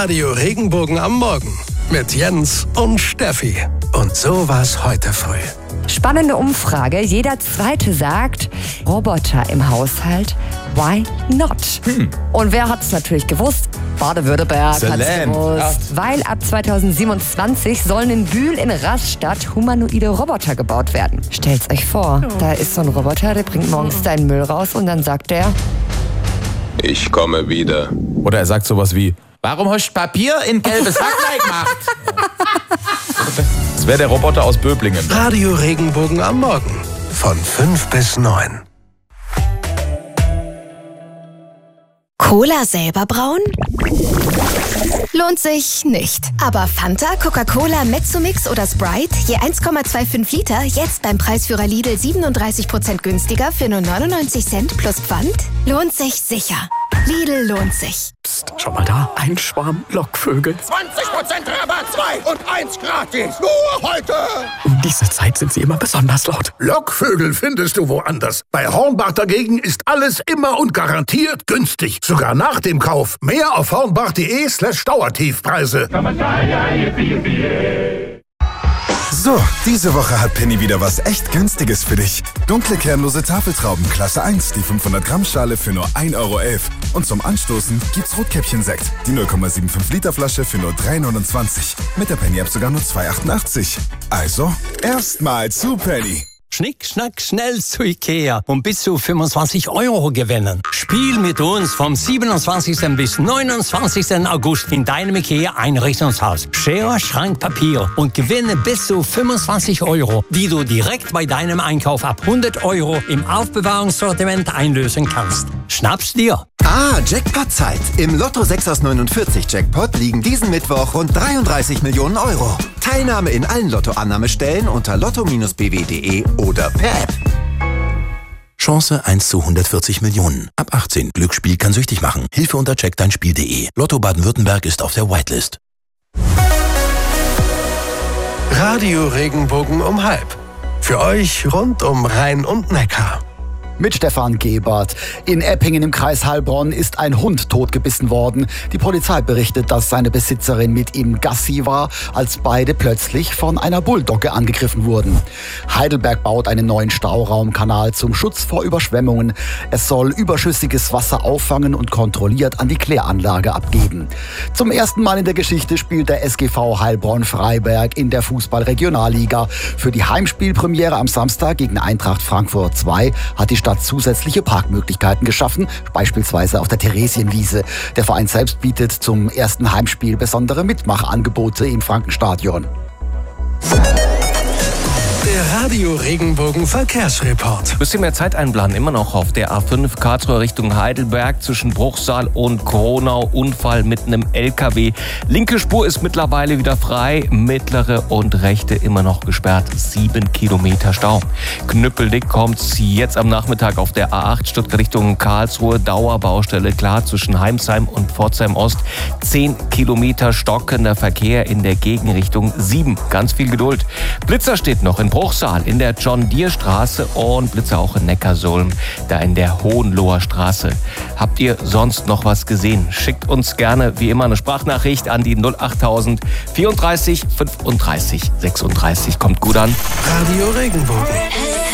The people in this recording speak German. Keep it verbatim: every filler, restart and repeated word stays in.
Radio Regenbogen am Morgen mit Jens und Steffi. Und so war's heute früh. Spannende Umfrage. Jeder Zweite sagt, Roboter im Haushalt, why not? Hm. Und wer hat's natürlich gewusst? Baden-Württemberg hat's gewusst. Ja. Weil ab zweitausendsiebenundzwanzig sollen in Bühl in Rastatt humanoide Roboter gebaut werden. Stellt's euch vor, oh. da ist so ein Roboter, der bringt morgens deinen Müll raus und dann sagt er, ich komme wieder. Oder er sagt sowas wie, warum hast du Papier in gelbes Sacklein gemacht? Das wäre der Roboter aus Böblingen. Radio Regenbogen am Morgen von fünf bis neun. Cola selber brauen? Lohnt sich nicht. Aber Fanta, Coca-Cola, Mezzomix oder Sprite, je eins Komma fünfundzwanzig Liter, jetzt beim Preisführer Lidl siebenunddreißig Prozent günstiger für nur neunundneunzig Cent plus Pfand? Lohnt sich sicher. Lidl lohnt sich. Psst, schau mal da, ein Schwarm Lockvögel. zwanzig Prozent Rabatt, zwei und eins gratis. Nur heute. Um diese Zeit sind sie immer besonders laut. Lockvögel findest du woanders. Bei Hornbach dagegen ist alles immer und garantiert günstig. Sogar nach dem Kauf. Mehr auf hornbach.de slash Dauertiefpreise. So, diese Woche hat Penny wieder was echt Günstiges für dich. Dunkle kernlose Tafeltrauben Klasse eins, die fünfhundert Gramm Schale für nur ein Euro elf. Und zum Anstoßen gibt's Rotkäppchen-Sekt, die null Komma fünfundsiebzig Liter Flasche für nur drei neunundzwanzig. Mit der Penny-App sogar nur zwei achtundachtzig. Also, erstmal zu Penny. Schnick, schnack, schnell zu Ikea und bis zu fünfundzwanzig Euro gewinnen. Spiel mit uns vom siebenundzwanzigsten bis neunundzwanzigsten August in deinem Ikea-Einrichtungshaus. Schere, Schrank, Papier und gewinne bis zu fünfundzwanzig Euro, die du direkt bei deinem Einkauf ab hundert Euro im Aufbewahrungssortiment einlösen kannst. Schnapp's dir! Ah, Jackpot-Zeit. Im Lotto sechs aus neunundvierzig Jackpot liegen diesen Mittwoch rund dreiunddreißig Millionen Euro. Teilnahme in allen Lottoannahmestellen unter lotto Bindestrich b w punkt de oder per App. Chance eins zu hundertvierzig Millionen. Ab achtzehn. Glücksspiel kann süchtig machen. Hilfe unter check dein Spiel punkt de. Lotto Baden-Württemberg ist auf der Whitelist. Radio Regenbogen um halb. Für euch rund um Rhein und Neckar. Mit Stefan Gebert. In Eppingen im Kreis Heilbronn ist ein Hund totgebissen worden. Die Polizei berichtet, dass seine Besitzerin mit ihm Gassi war, als beide plötzlich von einer Bulldogge angegriffen wurden. Heidelberg baut einen neuen Stauraumkanal zum Schutz vor Überschwemmungen. Es soll überschüssiges Wasser auffangen und kontrolliert an die Kläranlage abgeben. Zum ersten Mal in der Geschichte spielt der S G V Heilbronn-Freiberg in der Fußball-Regionalliga. Für die Heimspielpremiere am Samstag gegen Eintracht Frankfurt zwei hat die Stadt zusätzliche Parkmöglichkeiten geschaffen, beispielsweise auf der Theresienwiese. Der Verein selbst bietet zum ersten Heimspiel besondere Mitmachangebote im Frankenstadion. Der Radio Regenbogen Verkehrsreport. Bisschen mehr Zeit einplanen, immer noch auf der A fünf Karlsruhe Richtung Heidelberg zwischen Bruchsal und Kronau. Unfall mit einem L K W. Linke Spur ist mittlerweile wieder frei, mittlere und rechte immer noch gesperrt. Sieben Kilometer Stau. Knüppeldick kommt jetzt am Nachmittag auf der A acht Stuttgart Richtung Karlsruhe. Dauerbaustelle klar zwischen Heimsheim und Pforzheim Ost. Zehn Kilometer stockender Verkehr in der Gegenrichtung. Sieben. Ganz viel Geduld. Blitzer steht noch in Bruchsal in der John-Deere-Straße und Blitzer auch in Neckarsulm, da in der Hohenloher Straße. Habt ihr sonst noch was gesehen? Schickt uns gerne wie immer eine Sprachnachricht an die null achttausend vierunddreißig fünfunddreißig sechsunddreißig. Kommt gut an. Radio Regenbogen.